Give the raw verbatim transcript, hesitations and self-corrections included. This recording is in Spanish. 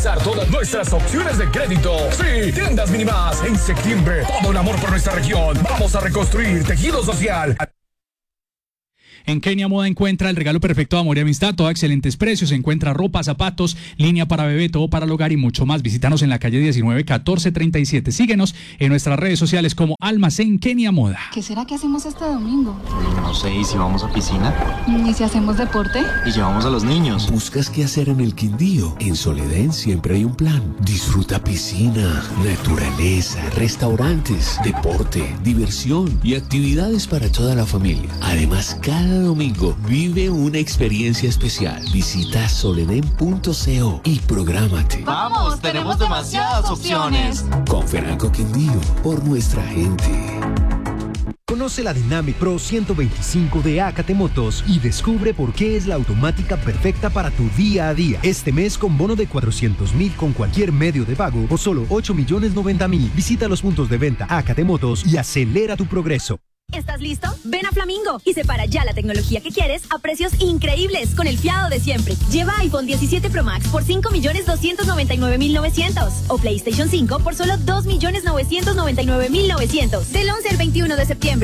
actualizar todas nuestras opciones de crédito. Sí, Tiendas Minimás. En septiembre, todo el amor por nuestra región. Vamos a reconstruir tejido social. En Kenia Moda encuentra el regalo perfecto de amor y amistad, todo a excelentes precios. Encuentra ropa, zapatos, línea para bebé, todo para el hogar y mucho más. Visítanos en la calle diecinueve, catorce treinta y siete. Síguenos en nuestras redes sociales como Almacén Kenia Moda. ¿Qué será que hacemos este domingo? No sé, ¿y si vamos a piscina? ¿Y si hacemos deporte? ¿Y llevamos a los niños? ¿Buscas qué hacer en el Quindío? En Soledad siempre hay un plan. Disfruta piscina, naturaleza, restaurantes, deporte, diversión y actividades para toda la familia. Además, cada domingo vive una experiencia especial. Visita soledad punto co y prográmate. ¡Vamos! ¡Tenemos demasiadas opciones! Con Fenalco Quindío, por nuestra gente. Conoce la Dynamic Pro ciento veinticinco de Acate Motos y descubre por qué es la automática perfecta para tu día a día. Este mes con bono de cuatrocientos mil con cualquier medio de pago o solo ocho millones noventa mil. Visita los puntos de venta Acate Motos y acelera tu progreso. ¿Estás listo? Ven a Flamingo y separa ya la tecnología que quieres a precios increíbles con el fiado de siempre. Lleva iPhone diecisiete Pro Max por cinco millones doscientos noventa y nueve mil novecientos o PlayStation cinco por solo dos millones novecientos noventa y nueve mil novecientos del once al veintiuno de septiembre.